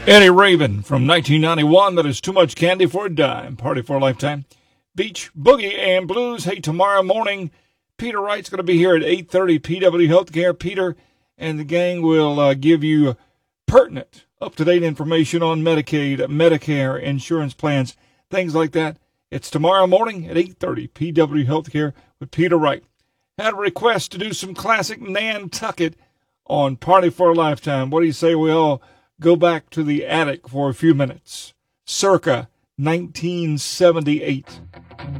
Eddie Raven from 1991, that is Too Much Candy for a Dime, Party for a Lifetime. Beach Boogie and Blues. Hey, tomorrow morning, Peter Wright's going to be here at 8:30, PW Healthcare. Peter and the gang will give you pertinent, up-to-date information on Medicaid, Medicare, insurance plans, things like that. It's tomorrow morning at 8:30, PW Healthcare with Peter Wright. Had a request to do some classic Nantucket on Party for a Lifetime. What do you say we all go back to the attic for a few minutes? Circa 1978.